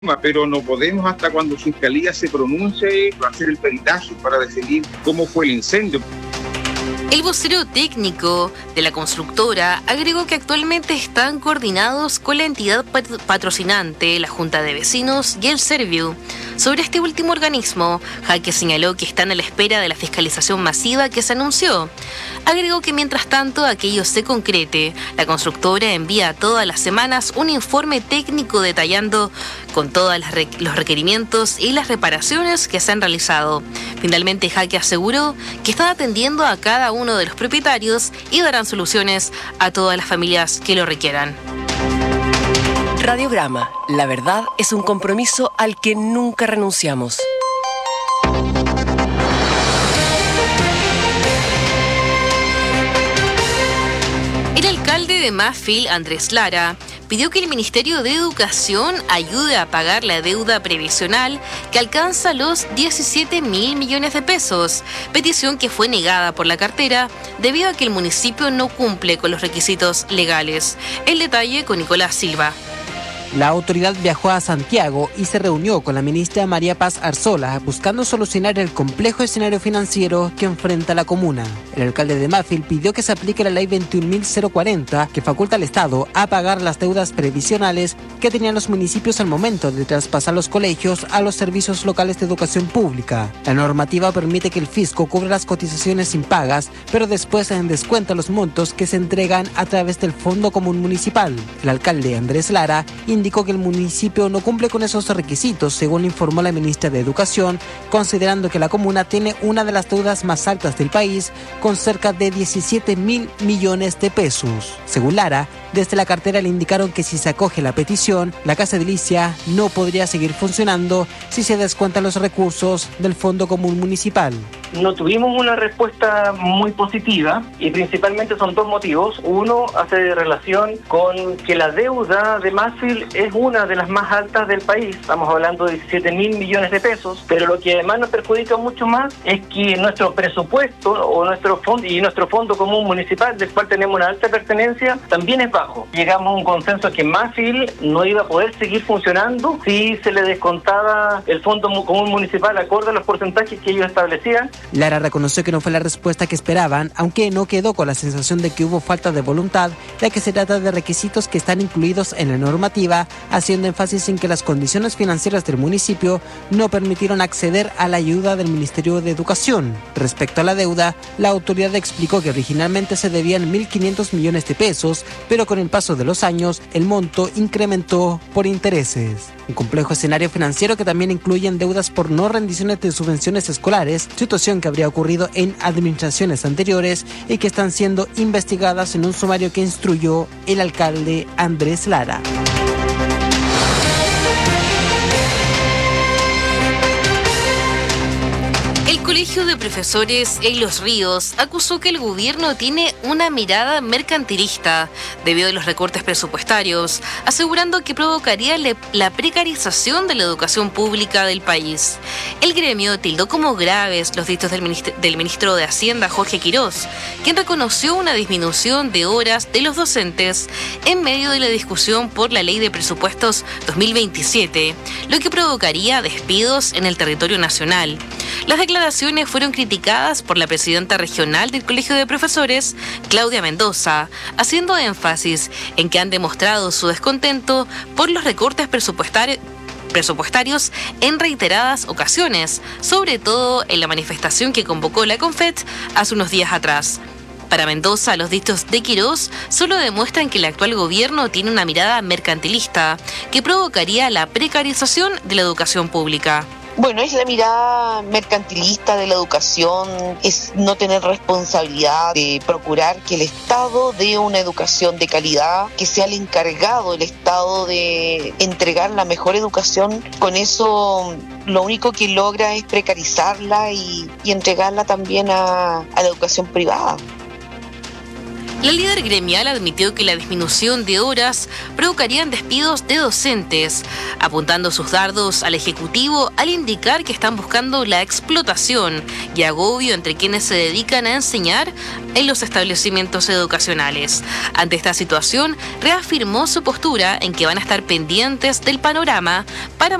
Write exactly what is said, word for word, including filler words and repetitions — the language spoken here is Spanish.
pero no podemos hasta cuando Fiscalía se pronuncie hacer el peritaje para decidir cómo fue el incendio. El vocero técnico de la constructora agregó que actualmente están coordinados con la entidad patrocinante, la Junta de Vecinos y el Serviu. Sobre este último organismo, Jaque señaló que están a la espera de la fiscalización masiva que se anunció. Agregó que mientras tanto aquello se concrete, la constructora envía todas las semanas un informe técnico detallando con todos los requerimientos y las reparaciones que se han realizado. Finalmente, Jaque aseguró que están atendiendo a cada uno de los propietarios y darán soluciones a todas las familias que lo requieran. Radiograma, la verdad es un compromiso al que nunca renunciamos. El alcalde de Mafil, Andrés Lara, pidió que el Ministerio de Educación ayude a pagar la deuda previsional que alcanza los diecisiete mil millones de pesos, petición que fue negada por la cartera debido a que el municipio no cumple con los requisitos legales. El detalle con Nicolás Silva. La autoridad viajó a Santiago y se reunió con la ministra María Paz Arzola buscando solucionar el complejo escenario financiero que enfrenta la comuna. El alcalde de Mafil pidió que se aplique la ley veintiún mil cuarenta que faculta al Estado a pagar las deudas previsionales que tenían los municipios al momento de traspasar los colegios a los servicios locales de educación pública. La normativa permite que el fisco cubra las cotizaciones impagas, pero después descuenta los montos que se entregan a través del Fondo Común Municipal. El alcalde Andrés Lara indicó que el municipio no cumple con esos requisitos, según informó la ministra de Educación, considerando que la comuna tiene una de las deudas más altas del país, con cerca de diecisiete mil millones de pesos. Según Lara, desde la cartera le indicaron que si se acoge la petición, la Casa Edilicia no podría seguir funcionando si se descuentan los recursos del Fondo Común Municipal. No tuvimos una respuesta muy positiva y principalmente son dos motivos. Uno hace relación con que la deuda de Mafil es una de las más altas del país. Estamos hablando de diecisiete mil millones de pesos, pero lo que además nos perjudica mucho más es que nuestro presupuesto o nuestro fondo y nuestro Fondo Común Municipal, del cual tenemos una alta pertenencia, también es bajo. Llegamos a un consenso que Mafil no iba a poder seguir funcionando si se le descontaba el Fondo Común Municipal acorde a los porcentajes que ellos establecían. Lara reconoció que no fue la respuesta que esperaban, aunque no quedó con la sensación de que hubo falta de voluntad, ya que se trata de requisitos que están incluidos en la normativa, haciendo énfasis en que las condiciones financieras del municipio no permitieron acceder a la ayuda del Ministerio de Educación. Respecto a la deuda, la autoridad explicó que originalmente se debían mil quinientos millones de pesos, pero con el paso de los años, el monto incrementó por intereses. Un complejo escenario financiero que también incluye deudas por no rendiciones de subvenciones escolares, situación que habría ocurrido en administraciones anteriores y que están siendo investigadas en un sumario que instruyó el alcalde Andrés Lara. El Colegio de Profesores en Los Ríos acusó que el gobierno tiene una mirada mercantilista debido a los recortes presupuestarios, asegurando que provocaría le- la precarización de la educación pública del país. El gremio tildó como graves los dichos del, ministro, del ministro de Hacienda, Jorge Quirós, quien reconoció una disminución de horas de los docentes en medio de la discusión por la Ley de Presupuestos dos mil veintisiete, lo que provocaría despidos en el territorio nacional. Las declaraciones fueron criticadas por la presidenta regional del Colegio de Profesores, Claudia Mendoza, haciendo énfasis en que han demostrado su descontento por los recortes presupuestarios presupuestarios en reiteradas ocasiones, sobre todo en la manifestación que convocó la CONFET hace unos días atrás. Para Mendoza, los dichos de Quirós solo demuestran que el actual gobierno tiene una mirada mercantilista que provocaría la precarización de la educación pública. Bueno, es la mirada mercantilista de la educación, es no tener responsabilidad de procurar que el Estado dé una educación de calidad, que sea el encargado el Estado de entregar la mejor educación. Con eso lo único que logra es precarizarla y, y entregarla también a, a la educación privada. La líder gremial admitió que la disminución de horas provocarían despidos de docentes, apuntando sus dardos al Ejecutivo al indicar que están buscando la explotación y agobio entre quienes se dedican a enseñar en los establecimientos educacionales. Ante esta situación, reafirmó su postura en que van a estar pendientes del panorama para